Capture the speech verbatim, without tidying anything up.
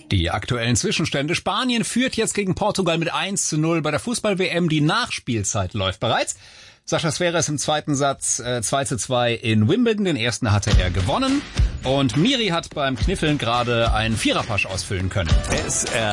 Die aktuellen Zwischenstände. Spanien führt jetzt gegen Portugal mit eins zu null bei der Fußball-W M. Die Nachspielzeit läuft bereits. Sascha Zverev im zweiten Satz äh, zwei zu zwei in Wimbledon. Den ersten hatte er gewonnen. Und Miri hat beim Kniffeln gerade einen Viererpasch ausfüllen können. S R